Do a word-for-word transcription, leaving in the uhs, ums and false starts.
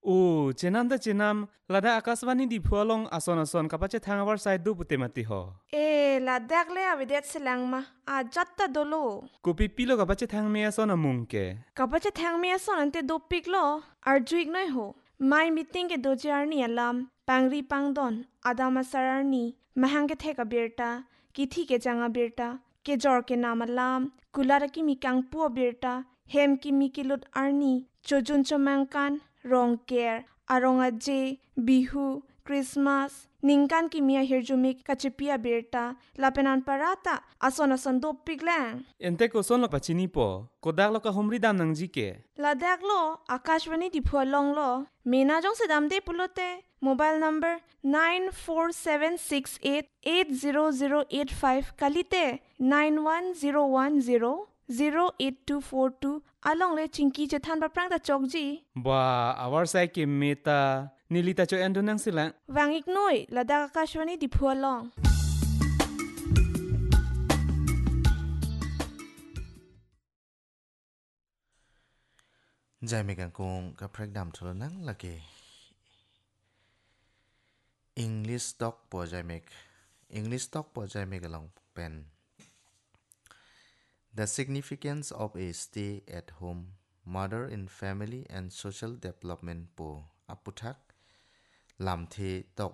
โอ้เจนัมตะเจนัมลาดาอากาศวานีดิพัวลงอสอนอสอนกับปะเจทางอวาร์ไซดูปุเตมติหอเอลาดักเลยอวิเดตสลังมาอาจัตตาโดโลกูปิปิโลกับปะเจทางเมียสอนมุงเกกับปะเจทางเมียสอนอันเตดูปิกโลอาร์จุกน้อยโหไม่มีติงเกโดจาร์นีอลามปังรีปังดอนอาดามาสาร์นีมหังเกเทกเบียร์ตากิธีเกจังเบียร์ตาเกจอร์เกนามาลามกุลาระกิมีกังปัวเบียร์ตาเฮมกิมีกิลุดอาร์นีโจจุนจมังกันรองเกร์อารองอเจบิฮูคริสต์มาสนิงกันกิมีอาเฮร์จูมิกกัจปิอาเบียร์ตาลาเปนันปาราตาอาสอนอาสอนดูปิกแลงเอ็นเตโกสอนลกปะชินีปอโกดักลกะฮุมริดามนังจิเกลาดักโลอากาศวันนี้ดิพัวลงโลมีนาจงเสดามเดปุโลเตMobile number nine four seven six eight eight zero zero eight five kalite nine one zero one zero zero eight two four two along le chinki che than ba prang ta chokji ba awar sai ke meta nilita cho endo nang sila wangik noi ladak akashwani di phualong jai me kan kong ka prek dam thol nang lake English talk po jai mek English talk po jai mek along pen The significance of a stay at home mother in family and social development po aputhak lam the tok